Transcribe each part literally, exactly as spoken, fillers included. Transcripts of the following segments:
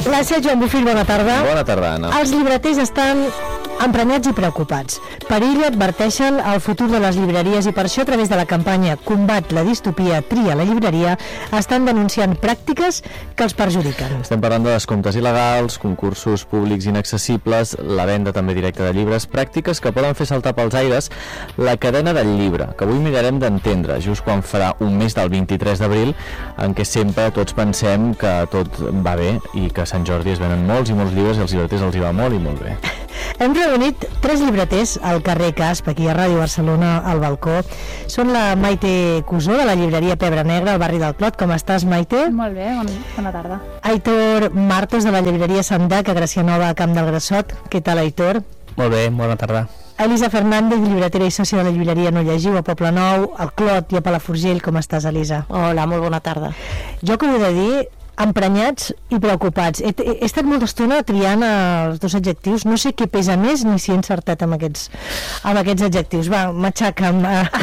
Gràcies, Joan Bofill, bona tarda. Bona tarda, Anna. Els llibreters estan emprenyats i preocupats. Perill adverteixen el futur de les llibreries i per això, a través de la campanya Combat la distopia, tria la llibreria, estan denunciant pràctiques que els perjudiquen. Estem parlant de descomptes il·legals, concursos públics inaccessibles, la venda també directa de llibres, pràctiques que poden fer saltar pels aires la cadena del llibre, que avui mirarem d'entendre, just quan farà un mes del vint-i-tres d'abril, en què sempre tots pensem que tot va bé i que a Sant Jordi es venen molts i molts llibres i als llibreters els hi va molt i molt bé. Hem reunit tres llibreters al carrer Casp, aquí a Ràdio Barcelona, al balcó. Són la Maite Cusó, de la llibreria Pebre Negra, al barri del Clot. Com estàs, Maite? Molt bé, bon, bona tarda. Aitor Martos, de la llibreria Sandac, a Gracia Nova, a Camp del Grassot. Què tal, Aitor? Molt bé, bona tarda. Elisa Fernández, llibretera i sòcia de la llibreria No Llegiu, a Poble Nou, al Clot i a Palafrugell. Com estàs, Elisa? Hola, molt bona tarda. Jo que ho he de dir, emprenyats i preocupats. He, he, he estat molta estona triant els dos adjectius. No sé què pesa més ni si he encertat amb aquests, amb aquests adjectius. Va, m'aixaca'm.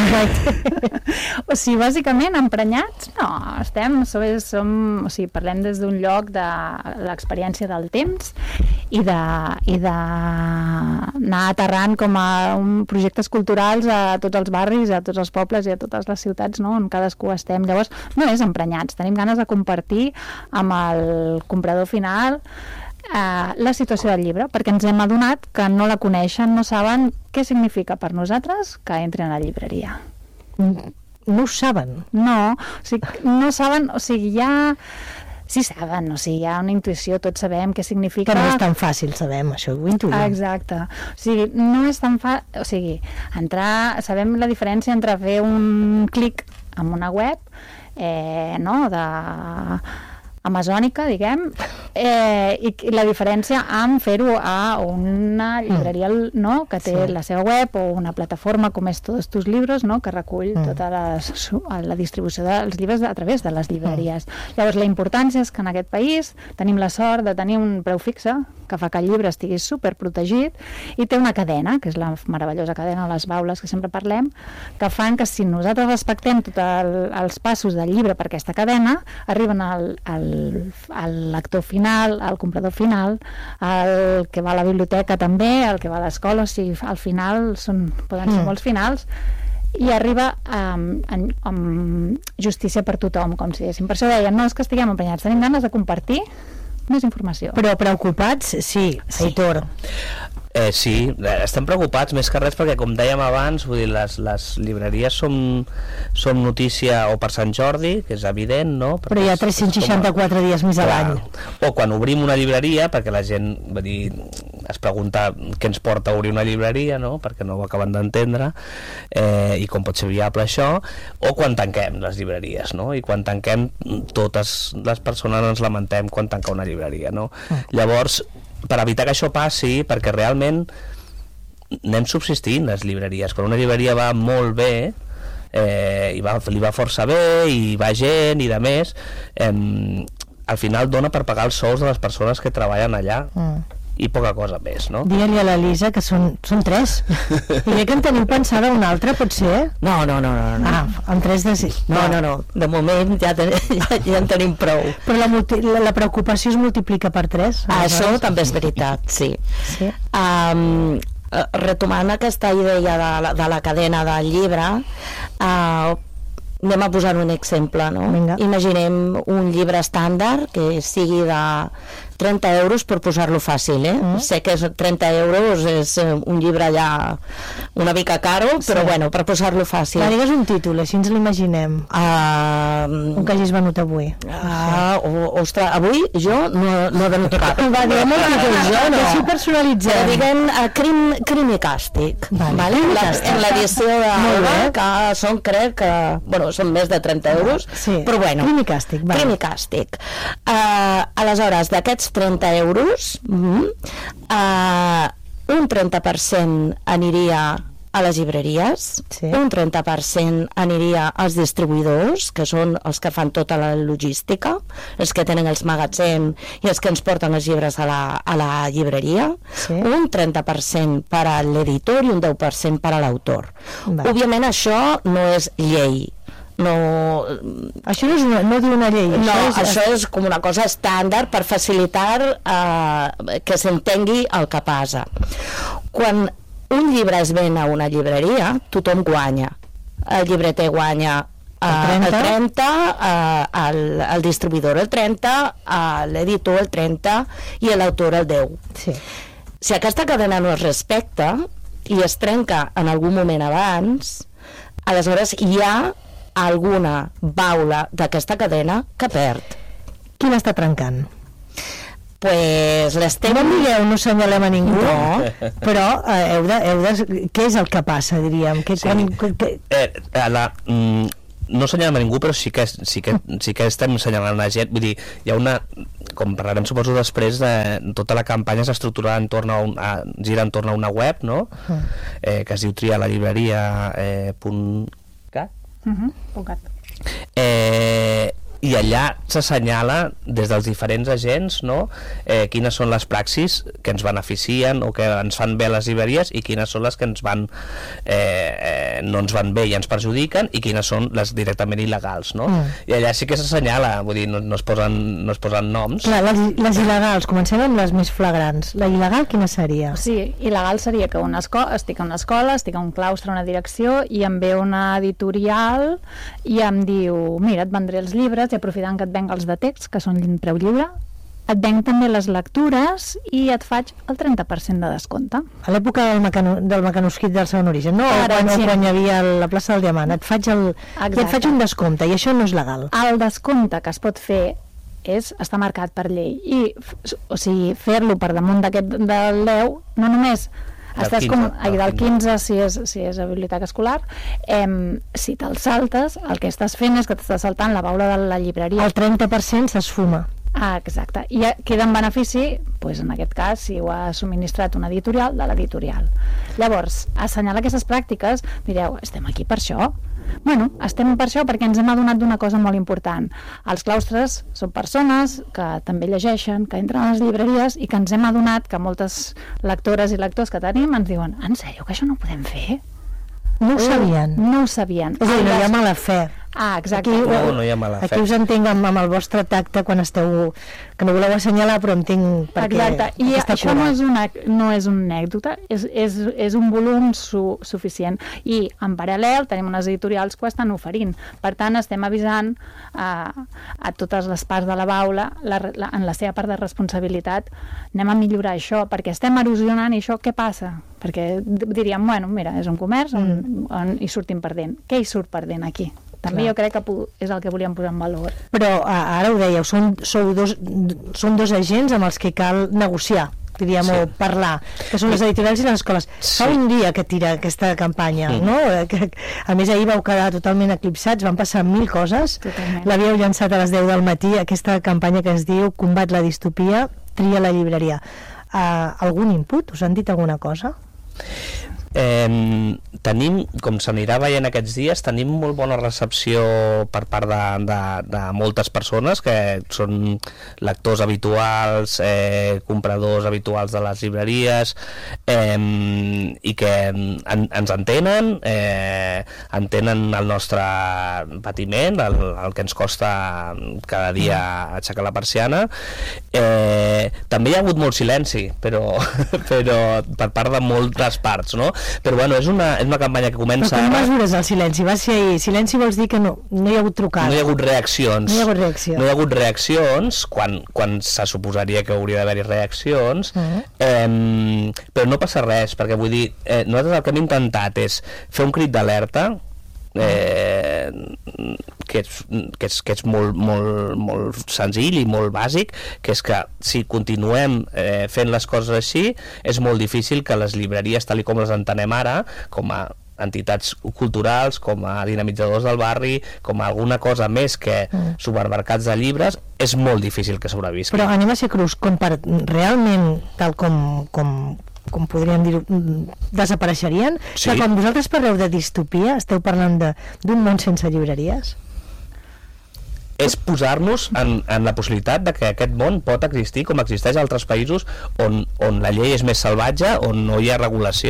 O sigui, bàsicament, emprenyats, no, estem, som, som, o sigui, parlem des d'un lloc de l'experiència del temps i de, i de anar aterrant com a un projectes culturals a tots els barris, a tots els pobles i a totes les ciutats, no?, on cadascú estem. Llavors, no és emprenyats, tenim ganes de compartir amb el comprador final eh, la situació del llibre, perquè ens hem adonat que no la coneixen, no saben què significa per nosaltres que entrin a la llibreria. No ho saben? No, o sigui, no saben, o sigui, ja... Sí saben, o sigui, hi ha una intuïció, tots sabem què significa... Que no és tan fàcil, sabem, això ho intuïm. Exacte. O sigui, no és tan fàcil... O sigui, entrar... Sabem la diferència entre fer un clic en una web, eh, no?, de... amazònica, diguem, eh, i la diferència amb fer-ho a una llibreria, no?, que té sí. la seva web o una plataforma com és Todos tus libros, no?, que recull mm. tota les, la distribució dels llibres a través de les llibreries. Mm. Llavors, la importància és que en aquest país tenim la sort de tenir un preu fixe que fa que el llibre estigui superprotegit i té una cadena, que és la meravellosa cadena de les baules que sempre parlem, que fan que si nosaltres respectem tots el, els passos del llibre per aquesta cadena, arriben al, al el lector final, el comprador final, el que va a la biblioteca també, el que va a l'escola, o sigui, al final són, poden ser mm. molts finals, i arriba amb, amb, amb justícia per tothom, com si diguéssim. Per això deien, no és que estiguem emprenyats, tenim ganes de compartir més informació. Però preocupats, sí, sí. Aitor. Eh, sí, estem preocupats més que res perquè, com dèiem abans, vull dir, les, les llibreries som, som notícia o per Sant Jordi, que és evident, no? Perquè però hi ha tres-cents seixanta-quatre com... dies més a l'any. O quan obrim una llibreria, perquè la gent, vull dir, es pregunta què ens porta a obrir una llibreria, no?, perquè no ho acaben d'entendre, eh, i com pot ser viable això, o quan tanquem les llibreries, no?, i quan tanquem totes les persones ens lamentem quan tanca una llibreria, no? Mm. Llavors, per evitar que això passi, perquè realment anem subsistint les llibreries. Quan una llibreria va molt bé, eh, i va, li va força bé, i va gent, i de més, eh, al final dona per pagar els sous de les persones que treballen allà. Mm. I poca cosa més, no? Digue-li a l'Elisa que són, són tres. I bé que en teniu pensada una altra, pot ser? No, no, no. no, no. Ah, amb tres de sis. No, no, no. De moment ja, ten, ja, ja en tenim prou. Però la, multi, la, la preocupació es multiplica per tres? Ah, això també és veritat, sí. sí? Um, retomant aquesta idea de la, de la cadena del llibre, uh, anem a posar un exemple, no? Vinga. Imaginem un llibre estàndard que sigui de trenta euros, per posar-lo fàcil, eh? Mm. Sé que trenta euros és un llibre ja una mica caro, sí. però bueno, per posar-lo fàcil. Va, digues un títol, així ens l'imaginem. Uh, un que hagis venut avui. Uh, oh, ostres, avui jo no, no he venut cap. Va, diguem un títol, jo no. Així personalitzem. Però diguem uh, crim, crim i càstig. Vale. Vale? La, en l'edició de que són, crec que, bueno, són més de trenta euros, sí. però bueno. Crim i càstig. Va. Crim i càstig. Uh, aleshores, d'aquests trenta euros, uh, un trenta per cent aniria a les llibreries, sí. un trenta per cent aniria als distribuïdors, que són els que fan tota la logística, els que tenen els magatzems i els que ens porten els llibres a la, a la llibreria, sí. un trenta per cent per a l'editor i un deu per cent per a l'autor. Òbviament això no és llei, no... Això no, és una, no diu una llei. No, això és, això és com una cosa estàndard per facilitar eh, que s'entengui el que passa. Quan un llibre es ven a una llibreria, tothom guanya. El llibreter guanya eh, el trenta, eh, el, el distribuïdor el trenta, eh, l'editor el trenta i l'autor el deu. Sí. Si aquesta cadena no es respecta i es trenca en algun moment abans, aleshores hi ha alguna baula d'aquesta cadena que perd. Qui l'està trencant? Pues l'estem... No em digueu, no senyalem a ningú, No. però eh, heu de, heu de... Què és el que passa, diríem? Que, Sí. quan, que... Eh, la, mm, no senyalem a ningú, però sí que, sí, que, sí que estem senyalant la gent. Vull dir, hi ha una... Com parlarem, suposo, després, eh, tota la campanya s'estructura entorn a, un, a gira entorn a una web, no? Eh, que es diu tria la llibreria eh, punt cat. Uh-huh. Pucat. Eh, i allà s'assenyala des dels diferents agents, no? eh, quines són les praxis que ens beneficien o que ens fan bé les llibreries i quines són les que ens van eh, eh, no ens van bé i ens perjudiquen i quines són les directament il·legals, no? Mm. I allà sí que s'assenyala, vull dir, no, no, es posen, no es posen noms. Clar, les, les il·legals, comencem amb les més flagrants. La il·legal quina seria? O sigui, il·legal seria que una escola, estic a una escola, estic a un claustre, una direcció, i em ve una editorial i em diu, mira, et vendré els llibres, i aprofitant que et venc els de text, que són preu lliure, et venc també les lectures i et faig el trenta per cent de descompte. A l'època del, mecano, del mecanoscrit del segon origen, no? Ara, quan, sí. quan hi havia la plaça del Diamant, et faig, el, i et faig un descompte, i això no és legal. El descompte que es pot fer és, està marcat per llei, i o sigui, fer-lo per damunt d'aquest del deu, no només estàs com, ai, del quinze si és, si és a biblioteca escolar, eh, si te'l saltes, el que estàs fent és que t'estàs saltant la baula de la llibreria. El trenta per cent s'esfuma. Ah, exacte. I queda en benefici, doncs en aquest cas, si ho ha subministrat una editorial, de l'editorial. Llavors, assenyalar aquestes pràctiques, direu, estem aquí per això? Bueno, estem per això perquè ens hem adonat d'una cosa molt important. Els claustres són persones que també llegeixen, que entren a les llibreries i que ens hem adonat que moltes lectores i lectors que tenim ens diuen, en sèrio, que això no ho podem fer? No ho sabien. No ho sabien. És a dir, no hi ha mala fe. Ah, exacte. Aquí, No, no hi ha mala fe. Aquí us entenc amb, amb el vostre tacte quan esteu... que no voleu assenyalar, però entenc perquè... Exacte, i aquesta això cura. no és una, no és una anècdota, és, és, és un volum su, suficient. I en paral·lel tenim unes editorials que ho estan oferint. Per tant, estem avisant a, a totes les parts de la baula, la, la, en la seva part de responsabilitat, anem a millorar això, perquè estem erosionant i això què passa? Perquè diríem, bueno, mira, és un comerç on, mm. on hi sortim perdent. Què hi surt perdent aquí? També Clar. Jo crec que és el que volíem posar en valor. Però ara ho dèieu, són, sou dos, són dos agents amb els que cal negociar, diríem, sí. o parlar, que són les editorials i les escoles. Sí. Fa un dia que tira aquesta campanya, mm. no? Que, a més, ahir vau quedar totalment eclipsats, van passar mil coses. Totalment. L'havíeu llançat a les deu del matí, aquesta campanya que es diu Combat la distopia, tria la llibreria. Uh, algun input? Us han dit alguna cosa? Eh, tenim, com s'anirà veient aquests dies, tenim molt bona recepció per part de, de, de moltes persones que són lectors habituals, eh, compradors habituals de les llibreries, eh, i que en, ens entenen, eh, entenen el nostre patiment, el, el que ens costa cada dia aixecar la persiana. Eh, també hi ha hagut molt silenci, però, però per part de moltes parts, no? Però bueno, és una, és una campanya que comença... Però com mesures el silenci? Va ser ahir. Silenci vols dir que no, no hi ha hagut trucada. No hi ha hagut reaccions. No hi ha hagut reaccions. No hi ha hagut reaccions, quan, quan se suposaria que hauria d'haver-hi reaccions, uh-huh. eh, però no passa res, perquè vull dir, eh, nosaltres el que hem intentat és fer un crit d'alerta, eh, que és, que és, que és molt, molt, molt senzill i molt bàsic, que és que si continuem eh, fent les coses així, és molt difícil que les llibreries, tal i com les entenem ara, com a entitats culturals, com a dinamitzadors del barri, com a alguna cosa més que mm. supermercats de llibres, és molt difícil que sobrevisqui. Però anem a ser crus, com per realment, tal com, com, com podríem dir, desapareixerien? Sí. Que quan vosaltres parleu de distopia, esteu parlant d'un món sense llibreries? És posar-nos en, en la possibilitat de que aquest món pot existir com existeix a altres països on, on la llei és més salvatge, on no hi ha regulació.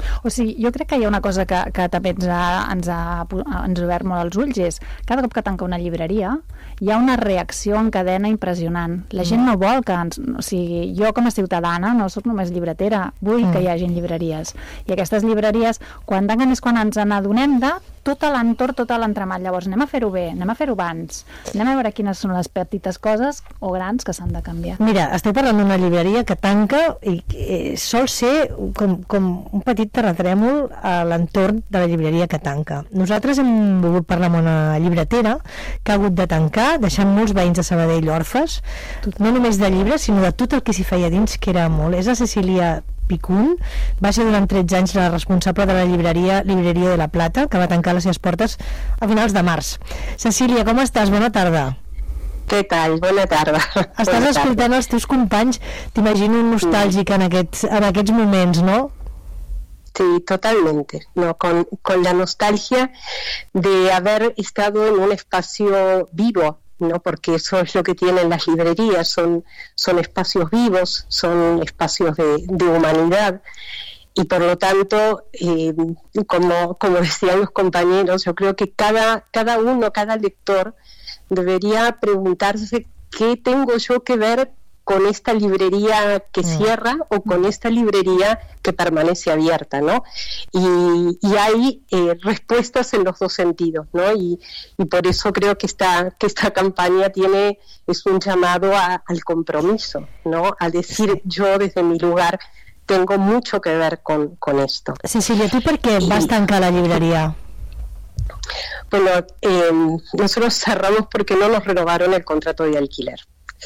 O sigui, jo crec que hi ha una cosa que, que també ens ha, ens, ha, ens ha obert molt els ulls, és cada cop que tanca una llibreria hi ha una reacció en cadena impressionant. La gent no vol que ens... O sigui, jo com a ciutadana no sóc només llibretera, vull mm. que hi hagin llibreries. I aquestes llibreries, quan tanquen és quan ens n'adonem de tot l'entorn, tot l'entramat. Llavors, anem a fer-ho bé, anem a fer-ho abans, anem a veure quines són les petites coses o grans que s'han de canviar. Mira, esteu parlant d'una llibreria que tanca i eh, sol ser com, com un petit terratrèmol a l'entorn de la llibreria que tanca. Nosaltres hem volgut parlar amb una llibretera que ha hagut de tancar, deixant molts veïns de Sabadell orfes, no només de llibres, sinó de tot el que s'hi feia dins, que era molt. És la Cecília Picún, va ser durant tretze anys la responsable de la llibreria Libreria de la Plata, que va tancar les seves portes a finals de març. Cecília, com estàs? Bona tarda. Què tal? Bona tarda. Estàs Bona escoltant tarda. Els teus companys, t'imagino un nostàlgic en aquests, en aquests moments, ¿no? Sí, totalmente, ¿no? Con, con la nostalgia de haber estado en un espacio vivo, ¿no? Porque eso es lo que tienen las librerías, son, son espacios vivos, son espacios de, de humanidad, y por lo tanto, eh, como, como decían los compañeros, yo creo que cada, cada uno, cada lector debería preguntarse qué tengo yo que ver con esta librería que cierra o con esta librería que permanece abierta, ¿no? Y, y hay eh, respuestas en los dos sentidos, ¿no? Y, y por eso creo que esta, que esta campaña tiene, es un llamado a, al compromiso, ¿no? A decir, yo desde mi lugar tengo mucho que ver con, con esto. Cecília, ¿tú por qué vas tancar la librería? Bueno, eh, nosotros cerramos porque no nos renovaron el contrato de alquiler.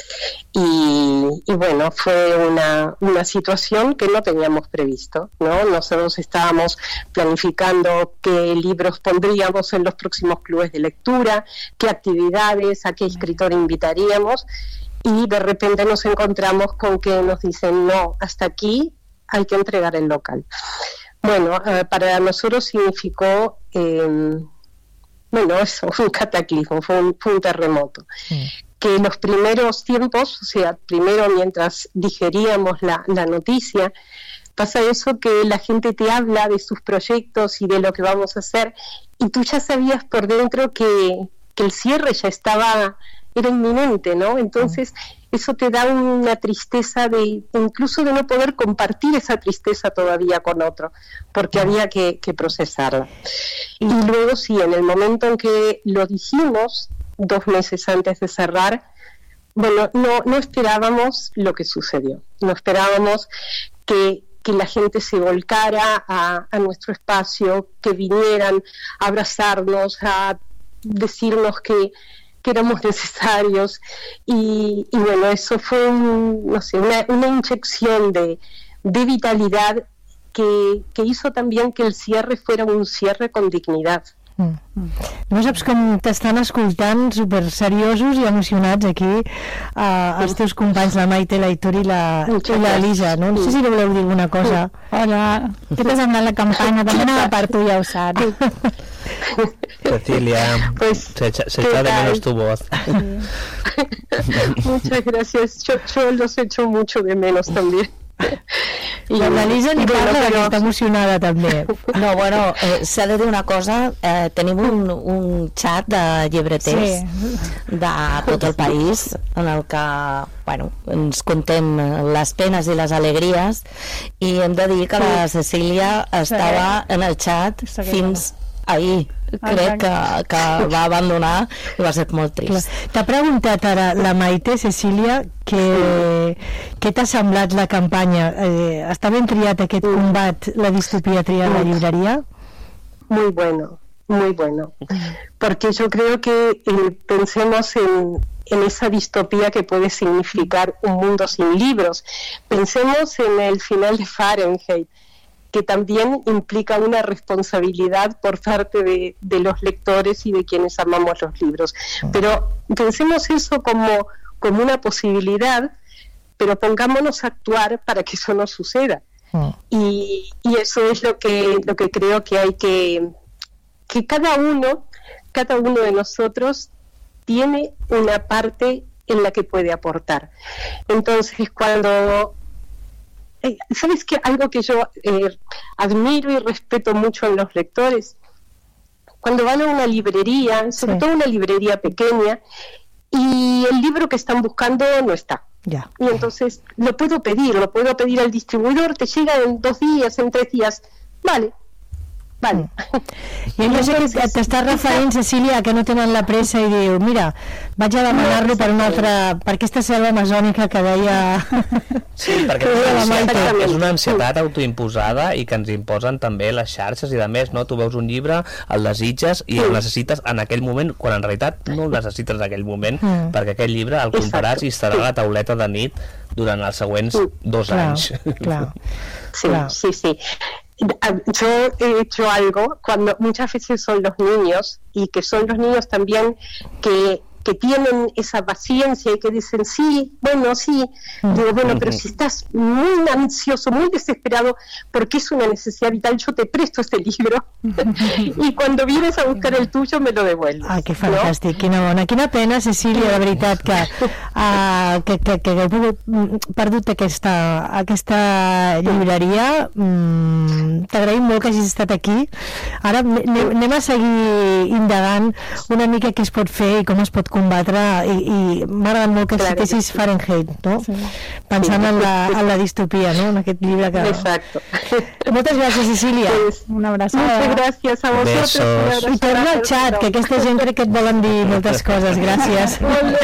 Y, y bueno, fue una, una situación que no teníamos previsto, ¿no? Nosotros estábamos planificando qué libros pondríamos en los próximos clubes de lectura, qué actividades, a qué escritor invitaríamos, y de repente nos encontramos con que nos dicen, no, hasta aquí hay que entregar el local. Bueno, eh, para nosotros significó... Eh, bueno, eso fue un cataclismo, fue un, fue un terremoto. Sí. Que los primeros tiempos, o sea, primero mientras digeríamos la, la noticia, pasa eso que la gente te habla de sus proyectos y de lo que vamos a hacer, y tú ya sabías por dentro que, que el cierre ya estaba, era inminente, ¿no? Entonces, eso te da una tristeza de, incluso de no poder compartir esa tristeza todavía con otro, porque había que, que procesarla. Y luego sí, en el momento en que lo dijimos, dos meses antes de cerrar, bueno, no, no esperábamos lo que sucedió, no esperábamos que, que la gente se volcara a, a nuestro espacio, que vinieran a abrazarnos, a decirnos que, que éramos necesarios, y, y bueno, eso fue un, no sé, una, una inyección de, de vitalidad que, que hizo también que el cierre fuera un cierre con dignidad. Mm. No saps com t'estan escoltant super seriosos i emocionats aquí uh, els teus companys, la Maite, la Aitor i la, i la Elisa, no? No sé si no voleu dir alguna cosa. Hola, què t'ha semblat la campanya? També anava per tu, ja ho saps. Cecilia, pues, se echa, se echa de menos tu voz. Muchas gracias, yo, yo los echo mucho de menos también. I la Lisa ni parla bueno, però... està emocionada també. No, bueno, eh, s'ha de dir una cosa, eh, tenim un, un xat de llibreters sí. de tot el país en el que, bueno, ens contem les penes i les alegries, i hem de dir que la Cecília estava en el xat fins ahir. Crec que, que va abandonar i va ser molt trist. T'ha preguntat ara la Maite, Cecília, que, què t'ha semblat la campanya? Eh, està ben triat aquest combat, la distopía triada en la librería? Muy bueno, muy bueno. Porque yo creo que eh, pensemos en, en esa distopía que puede significar un mundo sin libros. Pensemos en el final de Fahrenheit, que también implica una responsabilidad por parte de, de los lectores y de quienes amamos los libros. Pero pensemos eso como, como una posibilidad, pero pongámonos a actuar para que eso no suceda. Mm. Y, y eso es lo que, lo que creo que hay que... que cada uno, cada uno de nosotros tiene una parte en la que puede aportar. Entonces, cuando... eh, ¿sabes qué? Algo que yo eh, admiro y respeto mucho en los lectores, cuando van a una librería, sobre Sí. todo una librería pequeña, y el libro que están buscando no está. Ya. Y entonces lo puedo pedir, lo puedo pedir al distribuidor, te llega en dos días, en tres días. Vale, vale. I jo sé que t'estàs referint, Cecília, que no tenen la pressa i diu, mira, vaig a demanar-lo per una altra, per aquesta selva amazònica que deia... Sí, perquè que és deia una, la Maite. ansietat, és una ansietat autoimposada i que ens imposen també les xarxes i de més, no? Tu veus un llibre, el desitges i el necessites en aquell moment, quan en realitat no el necessites en aquell moment, Mm. perquè aquell llibre el compraràs i estarà a la tauleta de nit durant els següents dos Clar, anys. clar. Sí, Claro. sí, sí. Yo he hecho algo cuando muchas veces son los niños, y que son los niños también que, que tienen esa paciencia y que dicen, sí, bueno, sí. Digo, bueno, pero si estás muy ansioso, muy desesperado, porque es una necesidad vital, yo te presto este libro y cuando vienes a buscar el tuyo me lo devuelves. Ah, que fantàstic, no? Quina bona. Quina pena, Cecília, de veritat, que, uh, que, que, que hagueu perdut aquesta, aquesta llibreria. Mm, T'agraïm molt que hagis estat aquí. Ara anem, anem a seguir indagant una mica què es pot fer i com es pot combatre, i, i m'ha agradat molt que Claro que citessis sí. Fahrenheit, no? Sí. Pensant en la, en la distopia, no? En aquest llibre que... Exacto. Moltes gràcies, Cecília. Pues, Una abraçada. muchas gracias a vosotros. Besos. una I abraçada torna al xat, que aquesta gent crec que et volen dir moltes coses. Gràcies.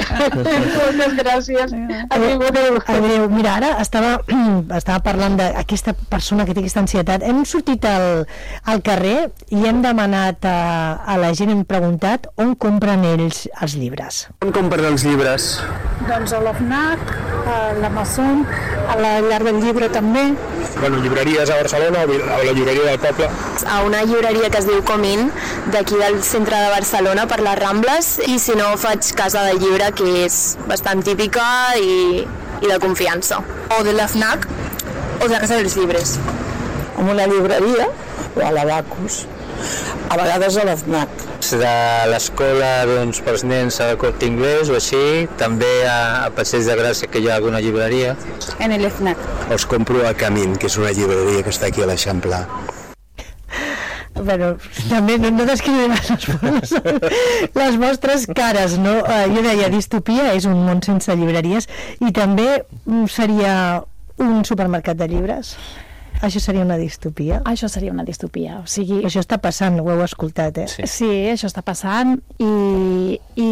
Moltes gràcies. Adéu, adéu. Adéu. Mira, ara estava, estava parlant d'aquesta persona que té aquesta ansietat. Hem sortit al, al carrer i hem demanat a, a la gent, hem preguntat on compren ells els llibres. On compren els llibres? Doncs a la FNAC, a l'Amazon, a la Llar del Llibre també. Bueno, llibreries a Barcelona o a la llibreria del poble? A una llibreria que es diu Comín, d'aquí del centre de Barcelona, per les Rambles, i si no faig Casa del Llibre, que és bastant típica i, i de confiança. O de la FNAC o de Casa dels Llibres. En una llibreria o a la Bacus, a vegades a la FNAC. De l'escola, doncs, pels nens a Corte Inglés o així, també a, a Passeig de Gràcia, que hi ha alguna llibreria. En el FNAC. Els compro a Camín, que és una llibreria que està aquí a l'Eixample. Bueno, també no, no descriurem les, les, les vostres cares, no? Uh, jo deia, distopia és un món sense llibreries, i també mm, seria un supermercat de llibres. Això seria una distopia? Això seria una distopia, o sigui... Això està passant, ho heu escoltat, eh? Sí. Sí, això està passant i, i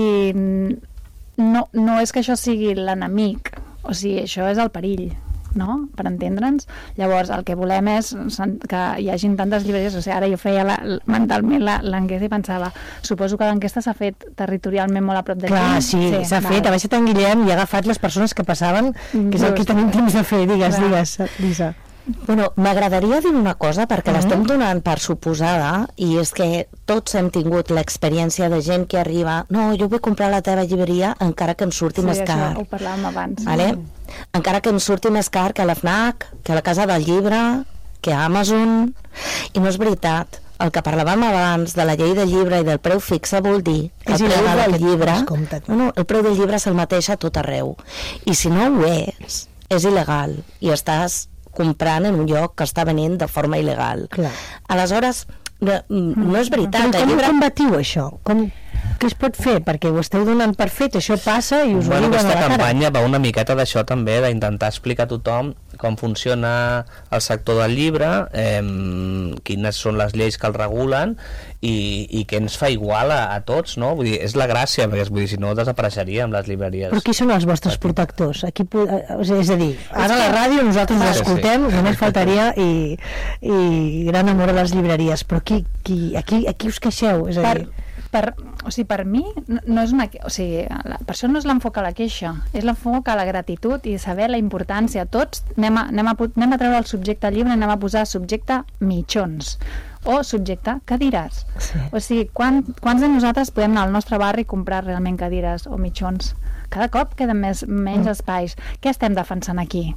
no, no és que això sigui l'enemic, o sigui, això és el perill, no? Per entendre'ns. Llavors, el que volem és que hi hagin tantes llibreries, o sigui, ara jo feia la, mentalment l'enquesta i pensava, suposo que l'enquesta s'ha fet territorialment molt a prop d'aquí. Clar, sí, sí s'ha fet, ha baixat en Guillem i ha agafat les persones que passaven, que és el que tenim temps de fer, digues, Clar. digues, Lisa. Bueno, m'agradaria dir una cosa, perquè Mhm. l'estem donant per suposada, i és que tots hem tingut l'experiència de gent que arriba, no, jo vull comprar la teva llibreria encara que em surti Sí, més això car. ho parlàvem abans. Vale? Encara que em surti més car que a la FNAC, que a la Casa del Llibre, que a Amazon. I no és veritat. El que parlàvem abans de la llei del llibre i del preu fixe vol dir que És el preu il·legal del aquest llibre, descompte. no, no, el preu del llibre és el mateix a tot arreu. I si no ho és, és il·legal i estàs comprant en un lloc que està venint de forma il·legal. Clar. Aleshores, no, no és veritat. Però el com llibre... combatiu això? Com, què es pot fer? Perquè ho esteu donant per fet, això passa i us Bueno, ho diuen a aquesta la cara. campanya va una miqueta d'això també, d'intentar explicar a tothom com funciona el sector del llibre, eh, quines són les lleis que el regulen i, i què ens fa igual a, a tots, no? Vull dir, és la gràcia, perquè vull dir, si no desapareixeríem les llibreries. Però qui són els vostres protectors? Aquí, po- eh, és a dir, ara a la ràdio nosaltres us Sí, sí. escoltem, només faltaria, i, i gran amor a les llibreries, però qui, qui, aquí, aquí us queixeu? És a Per, dir, per, o sigui, per mi no, no és una, que- o sigui, la, per això no és l'enfoc a la queixa, és l'enfoc a la gratitud i saber la importància. Tots anem a, anem a, pu- anem a treure el subjecte al llibre i anem a posar subjecte mitjons o subjecte cadires. Sí. O sigui, quan, quants de nosaltres podem anar al nostre barri i comprar realment cadires o mitjons? Cada cop queden més, menys espais. Què estem defensant aquí?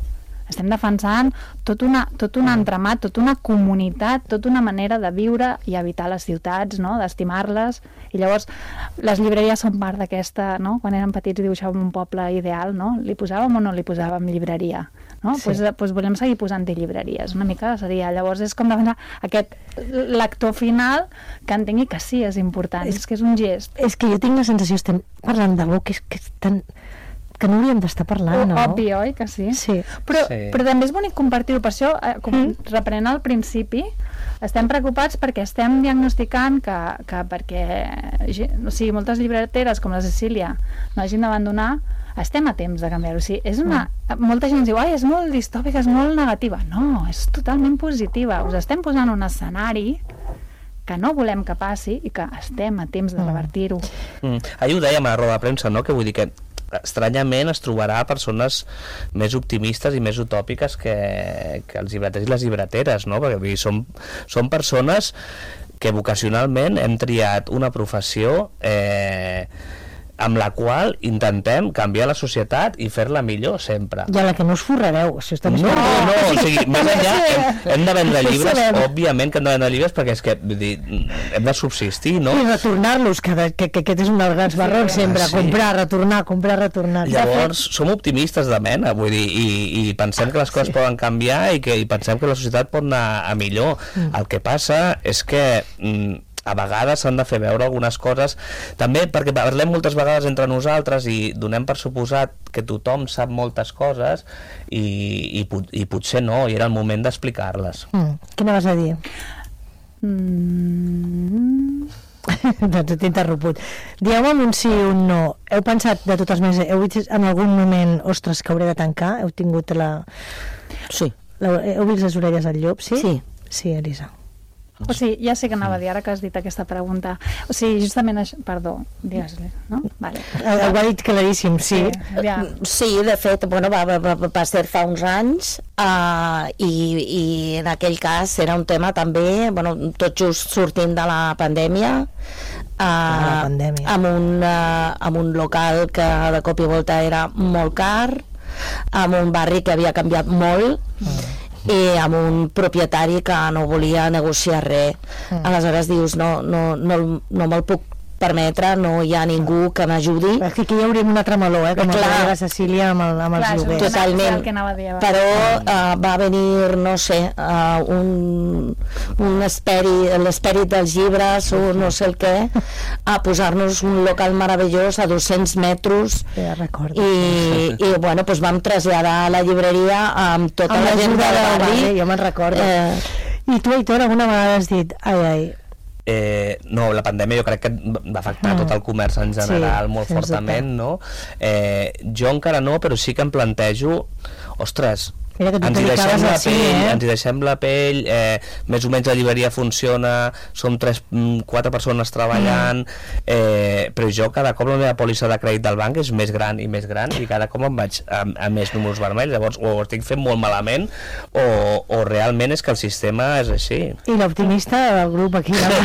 estem defensant tot, una, tot un entramat, tota una comunitat, tota una manera de viure i habitar les ciutats, no? D'estimar-les, i llavors les llibreries són part d'aquesta, no? Quan érem petits dibuixàvem un poble ideal, no? Li posàvem o no li posàvem llibreria? No? Sí. Pues, pues volem seguir posant-hi llibreries, una mica seria, llavors és com defensar aquest lector final que entengui que sí és important, és, és que és un gest. És que jo tinc la sensació, estem parlant d'algú que és, que és tan... que no hauríem d'estar parlant, no? Obvi, oi que sí? Sí. Però, sí. però també és bonic compartir-ho, per això, eh, com mm. reprenent al principi, estem preocupats perquè estem diagnosticant que, que perquè o sigui, moltes llibreteres com la Cecília no hagin d'abandonar, estem a temps de canviar-ho. O sigui, és una... Mm. Molta gent diu, ai, és molt distòpica, és molt negativa. No, és totalment positiva. Us estem posant un escenari que no volem que passi i que estem a temps de revertir-ho. Mm. Ahir ho dèiem a la roda de premsa, no?, que vull dir que estranyament es trobarà persones més optimistes i més utòpiques que, que els llibreters i les llibreteres, no? Perquè vull dir, som, som persones que vocacionalment hem triat una professió eh, amb la qual intentem canviar la societat i fer-la millor sempre. I a la que no us forrareu, si estem... No, no, no, o sigui, més enllà hem, hem de vendre llibres, òbviament que hem de vendre llibres perquè és que, vull dir, hem de subsistir, no? I retornar-los, que, que, que aquest és un dels grans barrons sí, sempre, sí. comprar, retornar, comprar, retornar. Llavors, som optimistes de mena, vull dir, i, i pensem que les coses sí. poden canviar i que i pensem que la societat pot anar a millor. Mm. El que passa és que... Mm, a vegades s'han de fer veure algunes coses també perquè parlem moltes vegades entre nosaltres i donem per suposat que tothom sap moltes coses i, i, i potser no, i era el moment d'explicar-les. Mm. Què anaves a dir? Mm. Doncs t'he interromput. Dieu-me un sí o un no. Heu pensat de totes maneres, heu vist en algun moment, ostres, que hauré de tancar? Heu tingut la... Sí. La... Heu vist les orelles al llop, sí? Sí. Sí, Elisa. O sigui, ja sé que anava a dir, ara que has dit aquesta pregunta. O sigui, justament això... Perdó, digues-li, no? Vale. Ho ha dit claríssim, sí. Sí, ja. Sí, de fet, bueno, va, va, va ser fa uns anys uh, i, i en aquell cas era un tema també, bueno, tot just sortint de la pandèmia, uh, la pandèmia. Amb, un, uh, amb un local que de cop i volta era molt car, amb un barri que havia canviat molt, mm. i amb un propietari que no volia negociar res. Mm. Aleshores dius, no, no, no, no me'l puc permetre, no hi ha ningú que m'ajudi. Aquí hi hauríem un altre meló, eh, com el de la Cecília amb, el, amb els lloguers. Totalment. Però uh, va venir, no sé, uh, un, un esperit, l'esperit dels llibres o no sé el què, a posar-nos un local meravellós a dos-cents metres. Ja recordo. I, i bueno, doncs vam traslladar a la llibreria amb tota amb la gent del barri. Jo me'n recordo. Eh... I tu, Aitor, alguna vegada has dit, ai, ai, Eh, no, la pandèmia jo crec que va afectar mm. tot el comerç en general sí, molt fortament, no? Eh, jo encara no, però sí que em plantejo, ostres, Mira que ens hi deixem la així, pell, eh? ens hi deixem la pell, eh, més o menys la llibreria funciona, som tres, quatre persones treballant, mm. eh, però jo cada cop la meva pòlissa de crèdit del banc és més gran i més gran i cada cop em vaig a, a més números vermells, llavors o ho estic fent molt malament o, o realment és que el sistema és així. I l'optimista del grup aquí, no?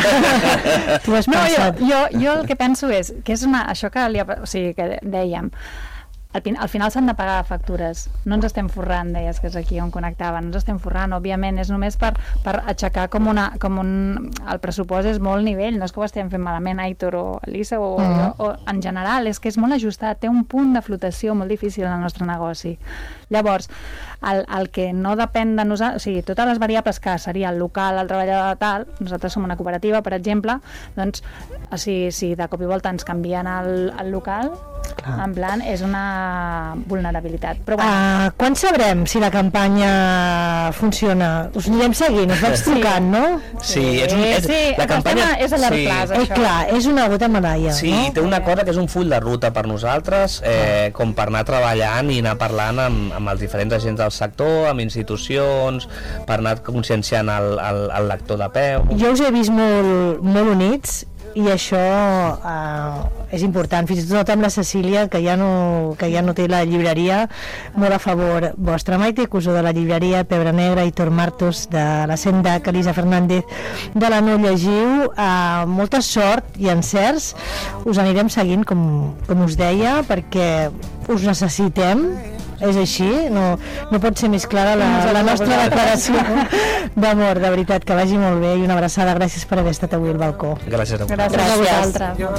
Tu has no, pensat... Jo, jo, jo el que penso és que és una, això que, li ha, o sigui, que dèiem, Al, al final s'han de pagar factures, no ens estem forrant, deies que és aquí on connectava, no ens estem forrant, òbviament és només per, per aixecar com, una, com un... el pressupost és molt nivell, no és que ho estem fent malament Aitor o Elisa o, uh-huh. o, o en general, és que és molt ajustat, té un punt de flotació molt difícil en el nostre negoci. Llavors, el, el que no depèn de nosaltres, o sigui, totes les variables que seria el local, el treballador tal, nosaltres som una cooperativa, per exemple, doncs, si, si de cop i volta ens canvien el, el local, clar. En plan, és una vulnerabilitat. Però bueno. Uh, quan sabrem si la campanya funciona? Us anirem seguint, us vaig trucant, no? Sí, és, un, és, sí, la campanya és a llarg sí. plaç, això. Eh, clar, és una gota medalla, sí, no? Sí, té una cosa que és un full de ruta per nosaltres, eh, com per anar treballant i anar parlant amb, amb els diferents agents del sector, amb institucions, per anar conscienciant el, el, el lector de peu. Jo us he vist molt, molt units i això uh, és important, fins i tot amb la Cecília que ja no, que ja no té la llibreria, molt a favor vostra. Maite Cusó de la llibreria Pebre Negra, Aitor Martos de la Sendac, Elisa Fernández de la No Llegiu, uh, molta sort i encerts, us anirem seguint com, com us deia, perquè us necessitem és així, no, no pot ser més clara la, la nostra declaració d'amor, de veritat, que vagi molt bé i una abraçada, gràcies per haver estat avui al balcó. Gràcies a Gràcies a vosaltres.